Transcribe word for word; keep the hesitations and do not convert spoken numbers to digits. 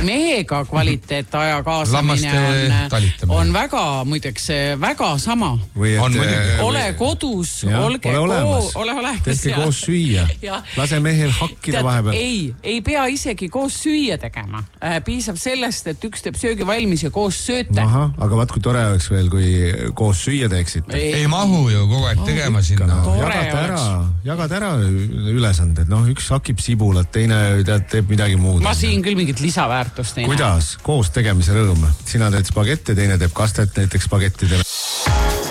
mehega kvaliteetaja kaasamine on, on väga, muideks, väga sama. Või et, on, ole kodus, ja, olge ole olemas. Koo, ole olemas. Tehke koos süüa. Lase mehel hakkida Tead, vahepeal. Ei, ei pea isegi koos süüa tegema. Piisab sellest, et üks teeb söögi valmis ja koos sööte. Aha, aga vaat kui tore oleks veel, kui koos süüa teeksite. Ei, ei mahu ju kogu aeg tegema oh, sinna. No, jagad ära, jagad ära ülesanded. Noh, üks hakib sibulat, teine tead, teeb midagi muud. Ma siin küll mingit lisaväärtust ei Kuidas? Näe. Koos tegemise rõõm. Sina teed spagetti, teine teeb kastet näiteks spagettidele.